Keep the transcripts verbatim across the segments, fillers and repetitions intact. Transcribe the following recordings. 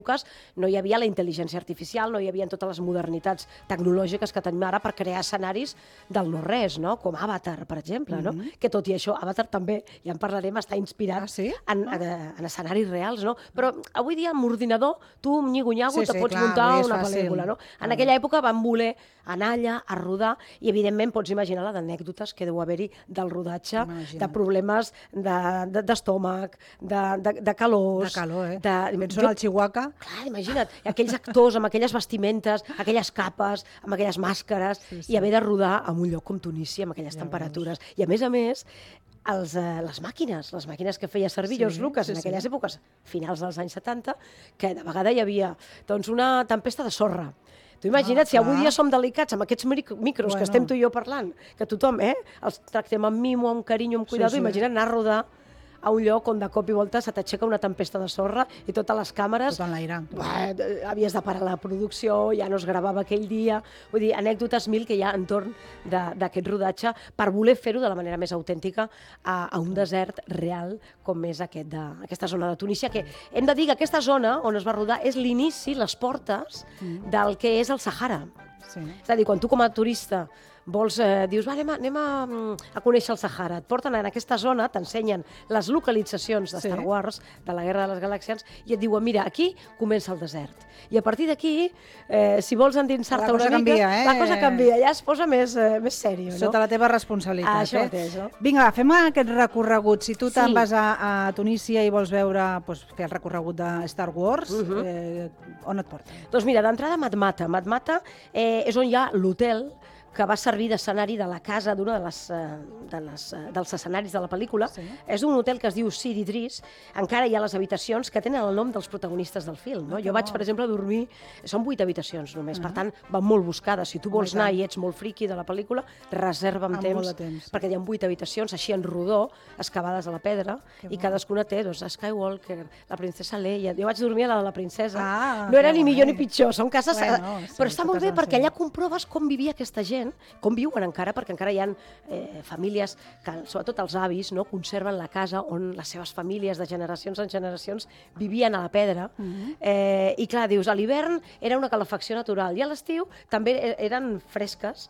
èpoques no hi havia la intel·ligència artificial, no hi havia totes les modernitats tecnològiques que tenim ara per crear escenaris del no-res, no? Com Avatar, per exemple, no? Mm-hmm. Que tot i això, Avatar també, ja en parlarem, està inspirat Ah, sí? en, en, en escenaris reals, no? Però avui dia amb ordinador tu amb nyigo-nyago Sí, te sí, pots clar, muntar avui és una fàcil. pel·lícula, no? En Clar. aquella època van voler anar allà a rodar i evidentment pots imaginar la d'anècdotes que deu haver-hi del rodatge, M'imagino. de problemes de- de- d'estómac, de, de, de calors... De calor, eh? De, Penso en el Chihuahua. Clar, imagina't, aquells actors amb aquelles vestimentes, aquelles capes, amb aquelles màscares, Sí, sí. i haver de rodar en un lloc com Tunísia, amb aquelles Ja temperatures. I a més a més, els, eh, les màquines, les màquines que feia servir Sí, George Lucas sí, en sí. aquelles èpoques, finals dels anys setanta, que de vegada hi havia doncs, una tempesta de sorra. Tu imagina't, Ah, si avui clar. dia som delicats amb aquests mic- micros Bueno. que estem tu i jo parlant, que tothom eh, els tractem amb mimo, amb carinyo, amb cuidado, Sí, sí. imagina't anar a rodar a un lloc on de cop i volta se t'aixeca una tempesta de sorra i totes les càmeres... Tot en l'aire. Buah, eh, havies de parar la producció, ja no es gravava aquell dia... Vull dir, anècdotes mil que hi ha entorn de- d'aquest rodatge per voler fer-ho de la manera més autèntica a, a un desert real com és aquest de, aquesta zona de Tunísia, que hem de dir que aquesta zona on es va rodar és l'inici, les portes del que és el Sahara. Sí. És a dir, quan tu com a turista vols, eh, dius, va, anem, a, anem a, mm, a conèixer el Sahara, et porten en aquesta zona, t'ensenyen les localitzacions de Sí. Star Wars, de la Guerra de les Galàxies, i et diuen, mira, aquí comença el desert. I a partir d'aquí, eh, si vols endinsar-te La una cosa mica, canvia, eh? la cosa canvia, ja es posa més, eh, més sèrio, no? Sota la teva responsabilitat. Ah, això eh? mateix, no? Vinga, va, fem aquest recorregut. Si tu Sí. te'n vas a, a Tunísia i vols veure, doncs, fer el recorregut de Star Wars, Mhm. eh, on et porta? Doncs mira, d'entrada Matmata. Matmata eh, és on hi ha l'hotel que va servir d'escenari de la casa d'una de les, eh, de les, eh, dels escenaris de la pel·lícula. Sí. És un hotel que es diu Sidi Idris. Encara hi ha les habitacions que tenen el nom dels protagonistes del film. No? Ah, que Jo vaig, bo. per exemple, dormir... Són vuit habitacions només, per tant, van molt buscades. Si tu vols Home, i tant. anar i ets molt friqui de la pel·lícula, reserva amb Amb temps, molt de temps. perquè hi ha vuit habitacions, així en rodó, excavades a la pedra, Que i bo. cadascuna té doncs, Skywalker, la princesa Leia... Jo vaig dormir a la de la princesa. Ah, no era que ni millor guai. ni pitjor, són cases... Bueno, eh, sí, però està molt totes bé han perquè sigut. allà comproves com vivia aquesta gent, com viuen encara, perquè encara hi ha eh, famílies que, sobretot els avis, no, conserven la casa on les seves famílies de generacions en generacions vivien a la pedra. Mhm. eh, I clar, dius, a l'hivern era una calefacció natural i a l'estiu també e- eren fresques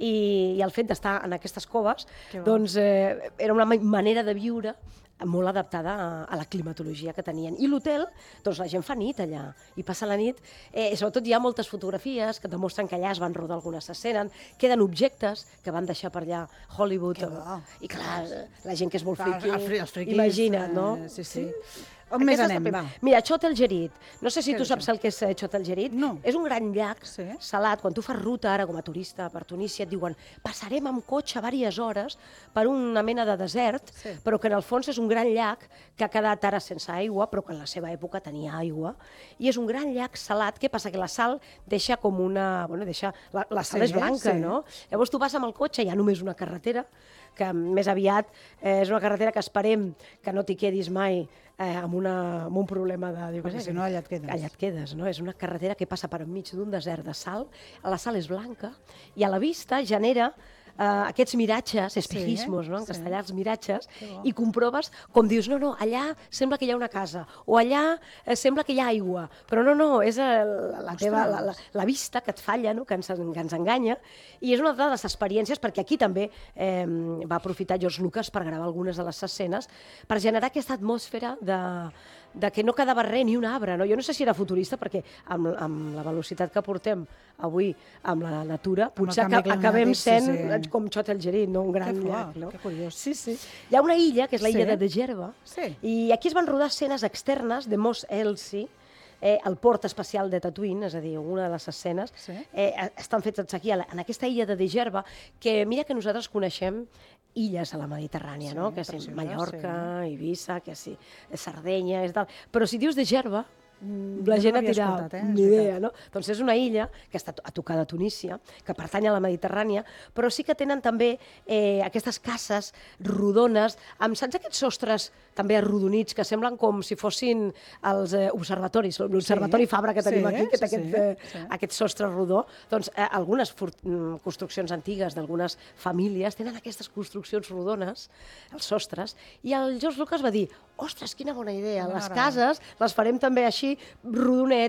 i, i el fet d'estar en aquestes coves Que bo. doncs, eh, era una ma- manera de viure molt adaptada a, a la climatologia que tenien. I l'hotel, doncs la gent fa nit allà, i passa la nit, eh, i sobretot hi ha moltes fotografies que demostren que allà es van rodar algunes escenes, queden objectes que van deixar per allà Hollywood. Que bo. I clar, la gent que és molt Clar, friqui, els fri- els friquis, imagina't, no? eh, sí, sí. On més Aquesta és la anem, primera. va? Mira, Chott el Djerid. No sé si Què tu és saps això? el que és eh, Chott el Djerid. No. És un gran llac Sí. salat. Quan tu fas ruta ara com a turista per Tunísia et diuen passarem amb cotxe diverses hores per una mena de desert, Sí. però que en el fons és un gran llac que ha quedat ara sense aigua, però que en la seva època tenia aigua. I és un gran llac salat. Què passa? Que la sal deixa com una... Bueno, deixa... La, la sal Sí, és blanca, sí. no? Llavors tu vas amb el cotxe, hi ha només una carretera, que més aviat eh, és una carretera que esperem que no t'hi quedis mai eh, amb, una, amb un problema de... Jo què Perquè sé, si no, allà et quedes. Allà et quedes, no? És una carretera que passa per enmig d'un desert de sal, la sal és blanca, i a la vista genera eh, aquests miratges, espejismos, no? En sí. castellà, els miratges, Que bo. i comproves com dius, no, no, allà sembla que hi ha una casa, o allà eh, sembla que hi ha aigua, però no, no, és eh, la, la, teva, la, la, la vista que et falla, no? que, ens, que ens enganya, i és una altra de les experiències, perquè aquí també eh, va aprofitar George Lucas per gravar algunes de les escenes, per generar aquesta atmosfera de, de que no quedava res, ni un arbre. No? Jo no sé si era futurista, perquè amb, amb la velocitat que portem avui amb la natura, Amb el potser canvi aca acabem climàtic, sí, sent sí. com Chott el Djerid, no? Un gran Que fort, llac. No? que curiós. Sí, sí. Hi ha una illa, que és la illa Sí. de Djerba, Sí. i aquí es van rodar escenes externes de Mos Eisley, eh, el port espacial de Tatooine, és a dir, una de les escenes, Sí. eh, estan fetes aquí, a la, en aquesta illa de Djerba, que mira que nosaltres coneixem illes a la Mediterrània, Sí, no? Que si precioses, Mallorca, Eivissa, que si Sardenya, és tal. Però si dius Djerba, la jo gent no a l'havia tirar, escoltat, eh? És ni veritat. idea, no? Doncs és una illa que està a tocar de Tunísia, que pertany a la Mediterrània, però sí que tenen també eh, aquestes cases rodones, amb, saps aquests sostres també arrodonits, que semblen com si fossin els eh, observatoris, l'observatori Sí, Fabra que tenim sí, aquí, que té sí, aquest, sí, eh, sí. aquest sostre rodó. Doncs eh, algunes for- mm, construccions antigues d'algunes famílies tenen aquestes construccions rodones, els sostres, i el George Lucas va dir, ostres, quina bona idea, M'ha les agradat. cases les farem també així, rodonetes,